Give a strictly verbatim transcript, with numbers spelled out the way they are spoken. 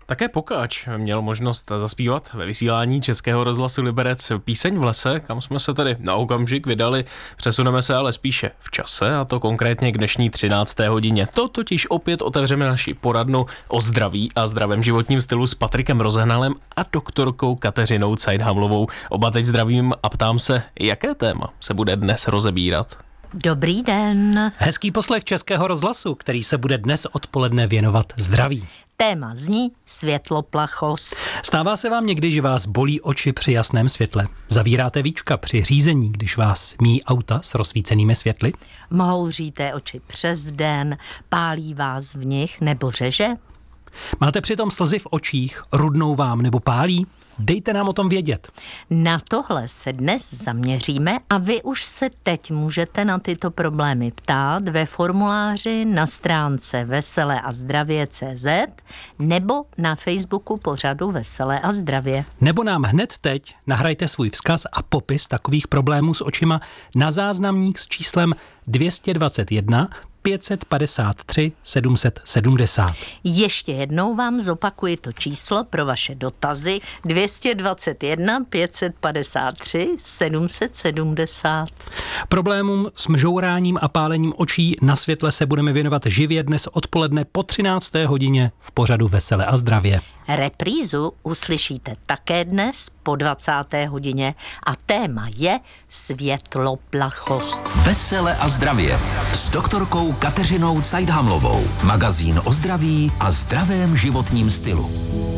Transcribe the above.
Také Pokáč měl možnost zaspívat ve vysílání Českého rozhlasu Liberec Píseň v lese, kam jsme se tady na okamžik vydali. Přesuneme se ale spíše v čase, a to konkrétně k dnešní třinácté hodině. To totiž opět otevřeme naši poradnu o zdraví a zdravém životním stylu s Patrikem Rozehnalem a doktorkou Kateřinou Cajdhamlovou. Oba teď zdravím a ptám se, jaké téma se bude dnes rozebírat. Dobrý den. Hezký poslech Českého rozhlasu, který se bude dnes odpoledne věnovat zdraví. Téma zní světloplachost. Stává se vám někdy, že vás bolí oči při jasném světle? Zavíráte víčka při řízení, když vás míjí auta s rozsvícenými světly? Mouříte oči přes den, pálí vás v nich nebo řeže? Máte přitom slzy v očích, rudnou vám nebo pálí? Dejte nám o tom vědět. Na tohle se dnes zaměříme a vy už se teď můžete na tyto problémy ptát ve formuláři na stránce veselé a zdravě tečka cé zet nebo na Facebooku pořadu Veselé a zdravě. Nebo nám hned teď nahrajte svůj vzkaz a popis takových problémů s očima na záznamník s číslem dvě stě dvacet jedna pět set padesát tři sedm set sedmdesát. Ještě jednou vám zopakuji to číslo pro vaše dotazy dvě stě dvacet jedna pět set padesát tři sedm set sedmdesát. Problémům s mžouráním a pálením očí na světle se budeme věnovat živě dnes odpoledne po třinácté hodině v pořadu Veselé a zdravě. Reprízu uslyšíte také dnes po dvacáté hodině a téma je světloplachost. Veselé a zdravě s doktorkou Kateřinou Cajdhamlovou. Magazín o zdraví a zdravém životním stylu.